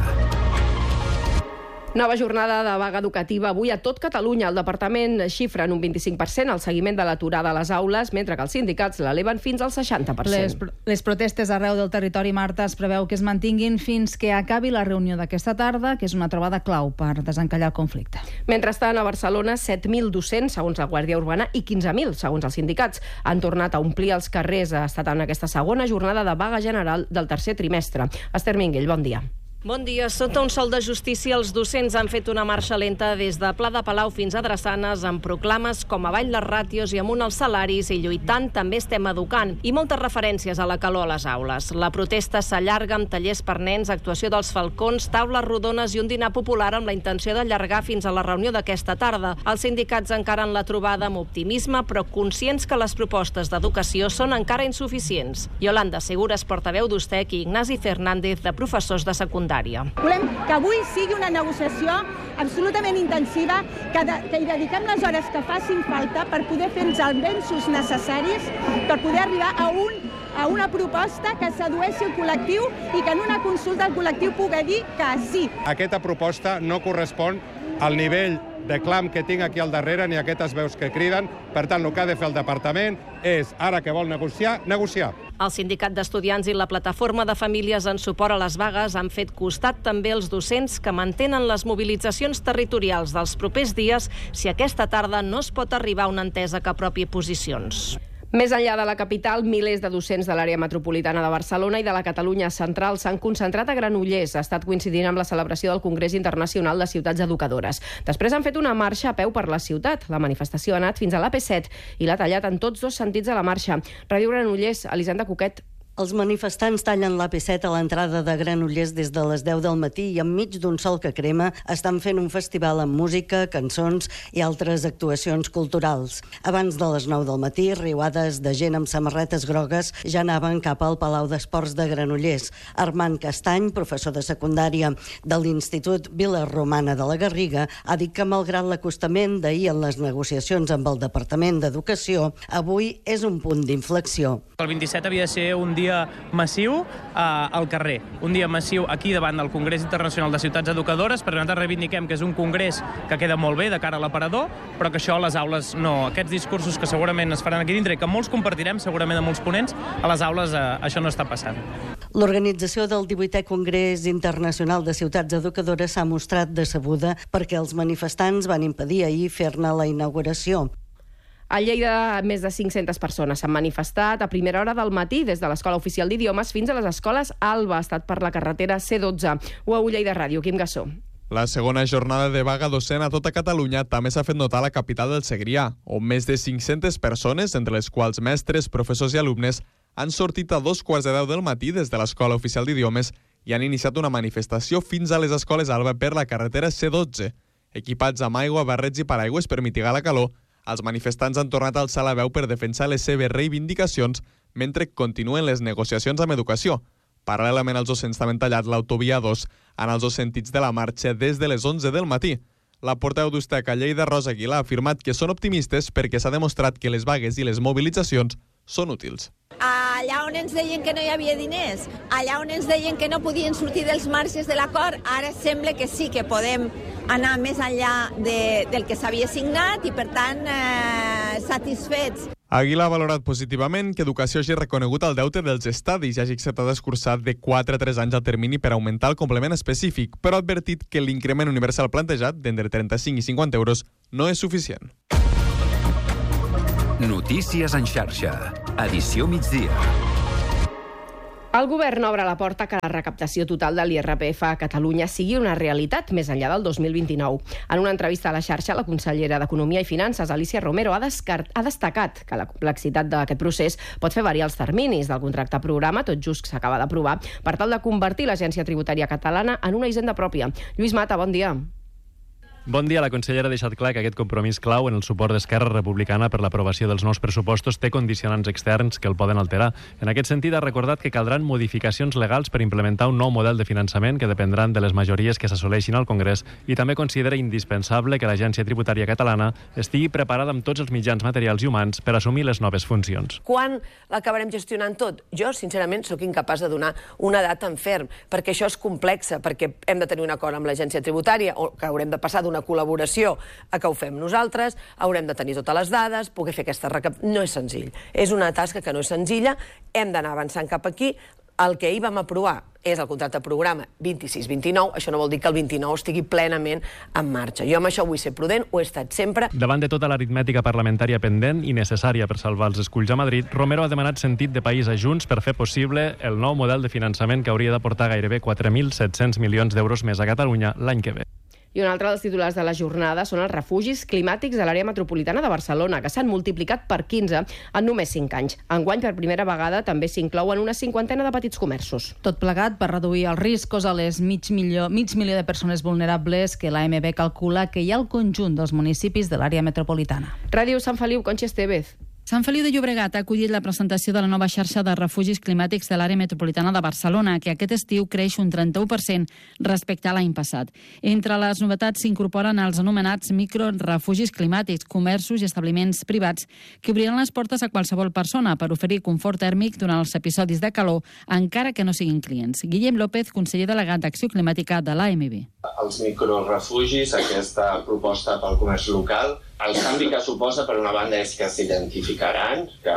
Nova jornada de vaga educativa avui a tot Catalunya. El departament xifra en un 25% el seguiment de l'aturada a les aules, mentre que els sindicats l'eleven fins al 60%. Les protestes arreu del territori, Marta, es preveu que es mantinguin fins que acabi la reunió d'aquesta tarda, que és una trobada clau per desencallar el conflicte. Mentrestant, a Barcelona, 7.200, segons la Guàrdia Urbana, i 15.000, segons els sindicats, han tornat a omplir els carrers. Ha estat en aquesta segona jornada de vaga general del tercer trimestre. Esther Minguell, bon dia. Bon dia. Sota un sol de justícia, els docents han fet una marxa lenta des de Pla de Palau fins a Drassanes amb proclames com avall les ràtios i amunt els salaris i lluitant també estem educant i moltes referències a la calor a les aules. La protesta s'allarga amb tallers per nens, actuació dels falcons, taules rodones i un dinar popular amb la intenció d'allargar fins a la reunió d'aquesta tarda. Els sindicats encaren la trobada amb optimisme, però conscients que les propostes d'educació són encara insuficients. Yolanda Segures, portaveu d'Ustec, i Ignasi Fernández, de professors de secundària. Volem que avui sigui una negociació absolutament intensiva, que hi dediquem les hores que facin falta per poder fer els avenços necessaris per poder arribar a una proposta que sedueixi el col·lectiu i que en una consulta el col·lectiu pugui dir que sí. Aquesta proposta no correspon al nivell de clam que tinc aquí al darrere ni a aquestes veus que criden. Per tant, el que ha de fer el departament és, ara que vol negociar, negociar. El Sindicat d'Estudiants i la Plataforma de Famílies en suport a les vagues han fet costat també els docents que mantenen les mobilitzacions territorials dels propers dies si aquesta tarda no es pot arribar a una entesa que apropi posicions. Més enllà de la capital, milers de docents de l'àrea metropolitana de Barcelona i de la Catalunya central s'han concentrat a Granollers. Ha estat coincidint amb la celebració del Congrés Internacional de Ciutats Educadores. Després han fet una marxa a peu per la ciutat. La manifestació ha anat fins a l'AP7 i l'ha tallat en tots dos sentits de la marxa. Ràdio Granollers, Elisenda Coquet. Els manifestants tallen l'AP7 a l'entrada de Granollers des de les 10 del matí i enmig d'un sol que crema estan fent un festival amb música, cançons i altres actuacions culturals. Abans de les 9 del matí, riuades de gent amb samarretes grogues ja anaven cap al Palau d'Esports de Granollers. Armand Castany, professor de secundària de l'Institut Vila Romana de la Garriga, ha dit que malgrat l'acostament d'ahir en les negociacions amb el Departament d'Educació, avui és un punt d'inflexió. El 27 havia de ser un dia massiu al carrer, un dia massiu aquí davant del Congrés Internacional de Ciutats Educadores, perquè nosaltres reivindiquem que és un congrés que queda molt bé de cara a l'aparador, però que això a les aules no. Aquests discursos que segurament es faran aquí dintre i que molts compartirem segurament amb molts ponents, a les aules això no està passant. L'organització del 18è Congrés Internacional de Ciutats Educadores s'ha mostrat decebuda perquè els manifestants van impedir ahir fer-ne la inauguració. A Lleida, més de 500 persones s'han manifestat a primera hora del matí des de l'Escola Oficial d'Idiomes fins a les escoles Alba. Ha estat per la carretera C12. UAU Lleida Ràdio, Quim Gassó. La segona jornada de vaga docent a tota Catalunya també s'ha fet notar a la capital del Segrià, on més de 500 persones, entre les quals mestres, professors i alumnes, han sortit a 2:15 del matí des de l'Escola Oficial d'Idiomes i han iniciat una manifestació fins a les escoles Alba per la carretera C12. Equipats amb aigua, barrets i paraigües per mitigar la calor, els manifestants han tornat a alçar la veu per defensar les seves reivindicacions mentre continuen les negociacions amb educació. Paral·lelament, els docents també han tallat l'autovia 2 en els dos sentits de la marxa des de les 11 del matí. La portaveu d'Ustec a Lleida, Rosa Aguilar, ha afirmat que són optimistes perquè s'ha demostrat que les vagues i les mobilitzacions són útils. Allà on ens deien que no hi havia diners, allà on ens deien que no podien sortir dels marges de l'acord, ara sembla que sí que podem anar més enllà del que s'havia signat i, per tant, satisfets. Aguilar ha valorat positivament que Educació hagi reconegut el deute dels estadis i hagi acceptat escurçar de 4 a 3 anys el termini per augmentar el complement específic, però ha advertit que l'increment universal plantejat, d'entre 35 i 50 euros, no és suficient. Notícies en xarxa. Edició migdia. El govern obre la porta que la recaptació total de l'IRPF a Catalunya sigui una realitat més enllà del 2029. En una entrevista a la xarxa, la consellera d'Economia i Finances, Alícia Romero, ha destacat que la complexitat d'aquest procés pot fer variar els terminis del contracte programa, tot just que s'acaba d'aprovar, per tal de convertir l'Agència Tributària Catalana en una hisenda pròpia. Lluís Mata, bon dia. Bon dia. La consellera ha deixat clar que aquest compromís clau en el suport d'Esquerra Republicana per l'aprovació dels nous pressupostos té condicionants externs que el poden alterar. En aquest sentit, ha recordat que caldran modificacions legals per implementar un nou model de finançament que dependran de les majories que s'assoleixin al Congrés i també considera indispensable que l'Agència Tributària Catalana estigui preparada amb tots els mitjans materials i humans per assumir les noves funcions. Quan l'acabarem gestionant tot? Jo, sincerament, sóc incapaç de donar una data en ferm, perquè això és complex, perquè hem de tenir un acord amb l'Agència Tributària, o que haurem de passar d'una col·laboració a que ho fem nosaltres, haurem de tenir totes les dades, poder fer aquesta recaptació. No és senzill. És una tasca que no és senzilla, hem d'anar avançant cap aquí. el que ahir vam aprovar és el contracte programa 26-29, això no vol dir que el 29 estigui plenament en marxa. Jo amb això vull ser prudent, ho he estat sempre. Davant de tota l'aritmètica parlamentària pendent i necessària per salvar els esculls a Madrid, Romero ha demanat sentit de país a Junts per fer possible el nou model de finançament que hauria d'aportar gairebé 4.700 milions d'euros més a Catalunya l'any que ve. I un altre dels titulars de la jornada són els refugis climàtics de l'àrea metropolitana de Barcelona, que s'han multiplicat per 15 en només 5 anys. Enguany, per primera vegada, també s'inclouen una 50 de petits comerços. Tot plegat per reduir els riscos a les mig milió de persones vulnerables que l'AMB calcula que hi ha al conjunt dels municipis de l'àrea metropolitana. Ràdio Sant Feliu, Conxa Estevez. Sant Feliu de Llobregat ha acollit la presentació de la nova xarxa de refugis climàtics de l'àrea metropolitana de Barcelona, que aquest estiu creix un 31% respecte a l'any passat. Entre les novetats s'incorporen els anomenats microrefugis climàtics, comerços i establiments privats que obriran les portes a qualsevol persona per oferir confort tèrmic durant els episodis de calor, encara que no siguin clients. Guillem López, conseller delegat d'Acció Climàtica de l'AMB. Els microrefugis, aquesta proposta pel comerç local, el canvi que suposa, per una banda, és que s'identificaran, que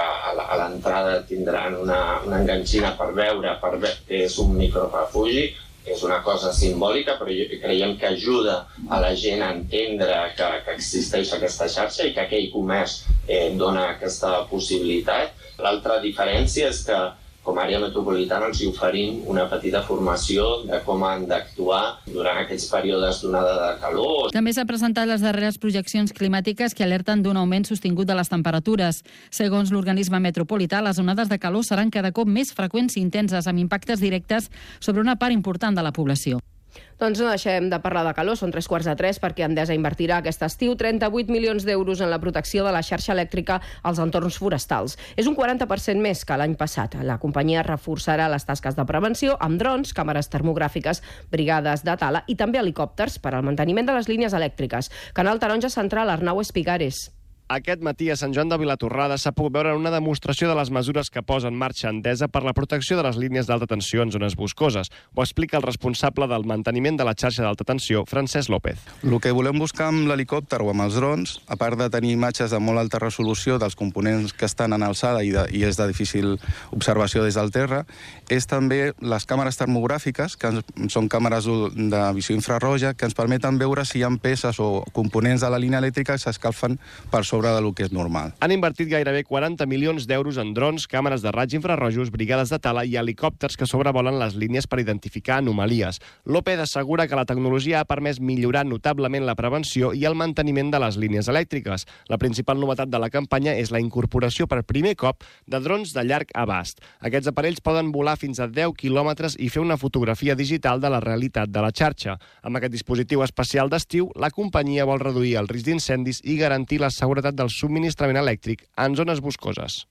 a l'entrada tindran una enganxina per veure que és un microrefugi. És una cosa simbòlica, però creiem que ajuda a la gent a entendre que existeix aquesta xarxa i que aquell comerç dona aquesta possibilitat. L'altra diferència és que com a àrea metropolitana els oferim una petita formació de com han d'actuar durant aquests períodes d'onada de calor. També s'han presentat les darreres projeccions climàtiques que alerten d'un augment sostingut de les temperatures. Segons l'organisme metropolità, les onades de calor seran cada cop més freqüents i intenses, amb impactes directes sobre una part important de la població. Doncs no deixem de parlar de calor, són 3:45 perquè Endesa invertirà aquest estiu 38 milions d'euros en la protecció de la xarxa elèctrica als entorns forestals. És un 40% més que l'any passat. La companyia reforçarà les tasques de prevenció amb drons, càmeres termogràfiques, brigades de tala i també helicòpters per al manteniment de les línies elèctriques. Canal Taronja Central, Arnau Espigares. Aquest matí a Sant Joan de Vilatorrada s'ha pogut veure una demostració de les mesures que posa en marxa Endesa per la protecció de les línies d'alta tensió en zones boscoses. Ho explica el responsable del manteniment de la xarxa d'alta tensió, Francesc López. El que volem buscar amb l'helicòpter o amb els drons, a part de tenir imatges de molt alta resolució dels components que estan en alçada i és de difícil observació des del terra, és també les càmeres termogràfiques, que són càmeres de visió infrarroja, que ens permeten veure si hi ha peces o components de la línia elèctrica que s'escalfen per sobre de lo que és normal. Han invertit gairebé 40 milions d'euros en drons, càmeres de raigs infrarrojos, brigades de tala i helicòpters que sobrevolen les línies per identificar anomalies. López assegura que la tecnologia ha permès millorar notablement la prevenció i el manteniment de les línies elèctriques. La principal novetat de la campanya és la incorporació per primer cop de drons de llarg abast. Aquests aparells poden volar fins a 10 quilòmetres i fer una fotografia digital de la realitat de la xarxa. Amb aquest dispositiu especial d'estiu, la companyia vol reduir el risc d'incendis i garantir la seguretat del subministrament elèctric en zones boscoses.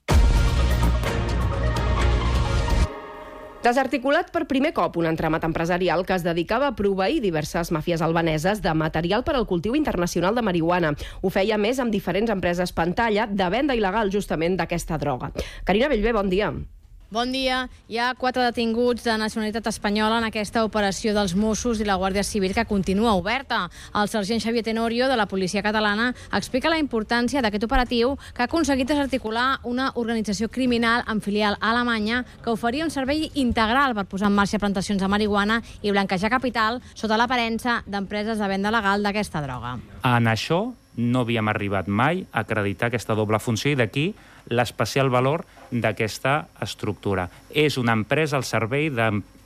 Desarticulat per primer cop un entramat empresarial que es dedicava a proveir diverses màfies albaneses de material per al cultiu internacional de marihuana. Ho feia més amb diferents empreses pantalla de venda il·legal justament d'aquesta droga. Carina Bellver, bon dia. Bon dia. Hi ha 4 detinguts de nacionalitat espanyola en aquesta operació dels Mossos i la Guàrdia Civil que continua oberta. El sergent Xavier Tenorio, de la policia catalana, explica la importància d'aquest operatiu que ha aconseguit desarticular una organització criminal amb filial a Alemanya que oferia un servei integral per posar en marxa plantacions de marihuana i blanquejar capital sota l'aparença d'empreses de venda legal d'aquesta droga. En això no havíem arribat mai a acreditar aquesta doble funció i d'aquí l'especial valor d'aquesta estructura. És una empresa al servei